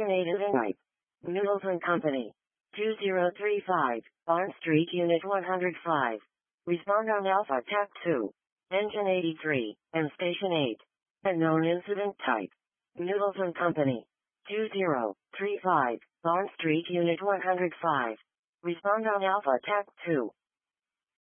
Engine 8 is in type. Noodles and Company. 2035, Barn Street Unit 105. Respond on Alpha TAC 2. Engine 83, and Station 8. Unknown incident type. Noodles and Company. 2035, Barn Street Unit 105. Respond on Alpha TAC 2.